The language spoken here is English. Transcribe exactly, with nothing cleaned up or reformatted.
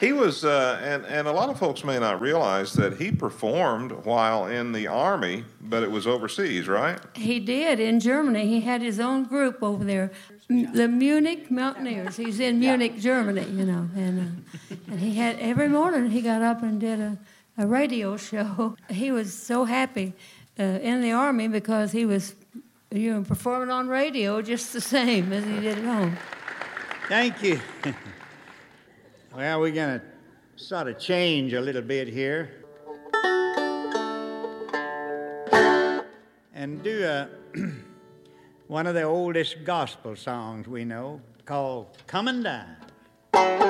He was, uh, and, and a lot of folks may not realize that he performed while in the Army, but it was overseas, right? He did in Germany. He had his own group over there, M- the Munich Mountaineers. He's in Munich, Germany, you know. And, uh, and he had, every morning he got up and did a, a radio show. He was so happy uh, in the Army because he was, you know, performing on radio just the same as he did at home. Thank you. Well, we're going to sort of change a little bit here and do a, one of the oldest gospel songs we know called Coming Down.